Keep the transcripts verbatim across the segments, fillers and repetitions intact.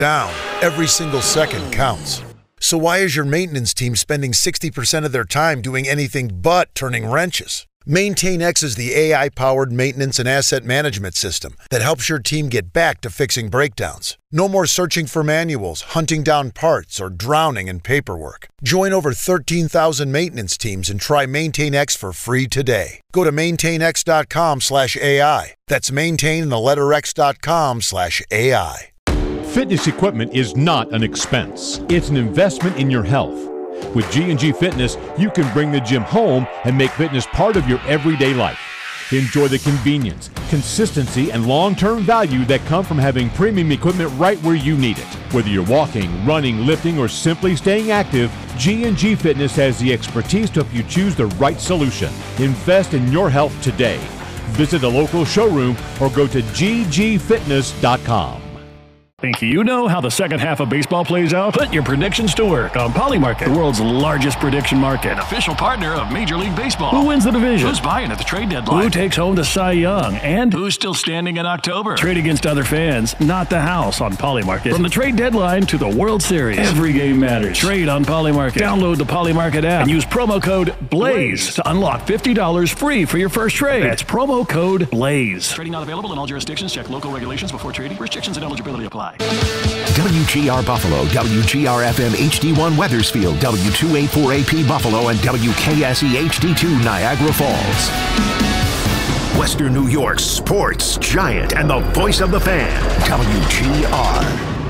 down. Every single second counts. So why is your maintenance team spending sixty percent of their time doing anything but turning wrenches? MaintainX is the A I-powered maintenance and asset management system that helps your team get back to fixing breakdowns. No more searching for manuals, hunting down parts, or drowning in paperwork. Join over thirteen thousand maintenance teams and try MaintainX for free today. Go to maintainx.com slash AI. That's maintain and the letter x.com slash AI. Fitness equipment is not an expense. It's an investment in your health. With G and G Fitness, you can bring the gym home and make fitness part of your everyday life. Enjoy the convenience, consistency, and long-term value that come from having premium equipment right where you need it. Whether you're walking, running, lifting, or simply staying active, G and G Fitness has the expertise to help you choose the right solution. Invest in your health today. Visit a local showroom or go to g g fitness dot com. Think you know how the second half of baseball plays out? Put your predictions to work on Polymarket, the world's largest prediction market. An official partner of Major League Baseball. Who wins the division? Who's buying at the trade deadline? Who takes home the Cy Young? And who's still standing in October? Trade against other fans, not the house on Polymarket. From the trade deadline to the World Series, every game matters. Trade on Polymarket. Download the Polymarket app and use promo code BLAZE to unlock fifty dollars free for your first trade. That's promo code BLAZE. Trading not available in all jurisdictions. Check local regulations before trading. Restrictions and eligibility apply. W G R Buffalo, W G R F M H D one Weathersfield, W two eighty-four A P Buffalo, and W K S E H D two Niagara Falls. Western New York's sports giant and the voice of the fan, W G R.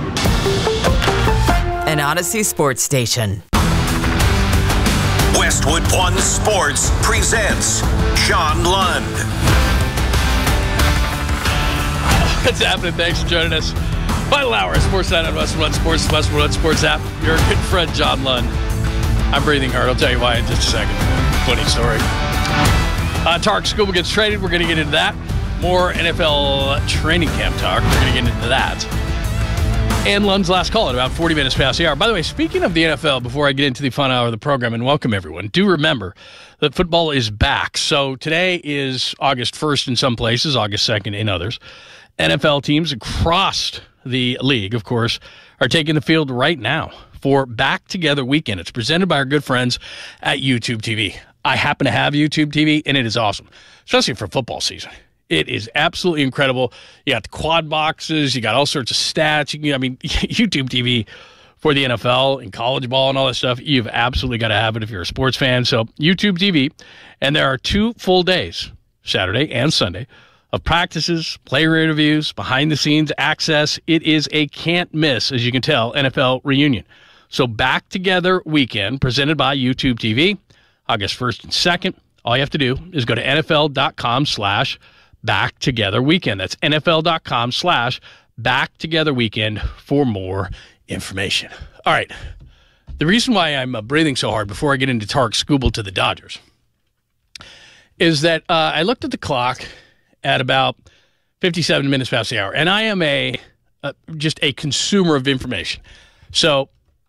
An Odyssey sports station. Westwood One Sports presents John Lund. What's happening? Thanks for joining us. Final hour of Sports Night on Westwood One Sports, Westwood One Sports app. Your good friend, John Lund. I'm breathing hard. I'll tell you why in just a second. Funny story. Uh, Tarek Skubal gets traded. We're going to get into that. More N F L training camp talk. We're going to get into that. And Lund's last call at about forty minutes past the hour. By the way, speaking of the N F L, before I get into the final hour of the program and welcome everyone, do remember that football is back. So today is August first in some places, August second in others. N F L teams across the league, of course, are taking the field right now for Back Together Weekend. It's presented by our good friends at YouTube T V. I happen to have YouTube T V, and it is awesome, especially for football season. It is absolutely incredible. You got the quad boxes. You got all sorts of stats. You can, I mean, YouTube T V for the N F L and college ball and all that stuff, you've absolutely got to have it if you're a sports fan. So YouTube T V, and there are two full days, Saturday and Sunday, of practices, player interviews, behind-the-scenes access. It is a can't-miss, as you can tell, N F L reunion. So Back Together Weekend, presented by YouTube T V, August first and second. All you have to do is go to nfl.com slash Back Together Weekend. That's nfl.com slash Back Together Weekend for more information. All right. The reason why I'm uh, breathing so hard before I get into Tarek Skubal to the Dodgers is that uh, I looked at the clock at about fifty-seven minutes past the hour. And I am a uh, just a consumer of information. So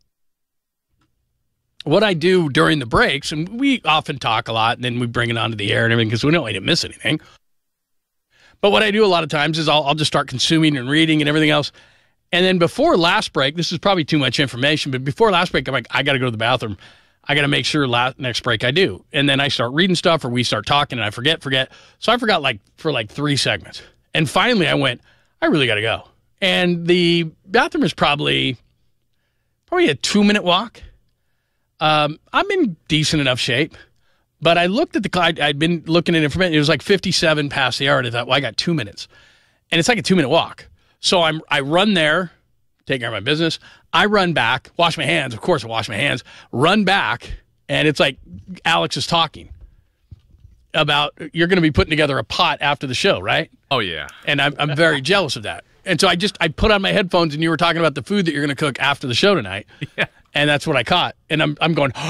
what I do during the breaks, and we often talk a lot, and then we bring it onto the air and everything because we don't want to miss anything. But what I do a lot of times is I'll, I'll just start consuming and reading and everything else. And then before last break, this is probably too much information, but before last break, I'm like, I got to go to the bathroom. I got to make sure last, next break I do. And then I start reading stuff or we start talking and I forget, forget. So I forgot like for like three segments. And finally I went, I really got to go. And the bathroom is probably, probably a two minute walk. Um, I'm in decent enough shape, but I looked at the clock. I'd been looking at information. It was like fifty-seven past the hour. And I thought, well, I got two minutes and it's like a two minute walk. So I'm, I run there, take care of my business. I run back, wash my hands. Of course I wash my hands, run back. And it's like Alex is talking about, you're going to be putting together a pot after the show, right? Oh yeah. And I'm, I'm very jealous of that. And so I just, I put on my headphones and you were talking about the food that you're going to cook after the show tonight. Yeah. And that's what I caught. And I'm, I'm going,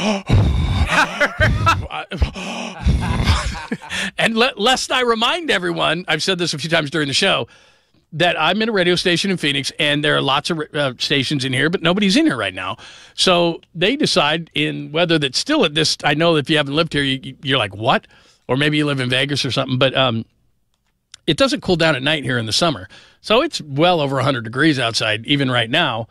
and le- lest I remind everyone, I've said this a few times during the show, that I'm in a radio station in Phoenix, and there are lots of uh, stations in here, but nobody's in here right now. So they decide in whether that's still at this, I know that if you haven't lived here, you, you're like, what? Or maybe you live in Vegas or something, but um, it doesn't cool down at night here in the summer. So it's well over one hundred degrees outside, even right now.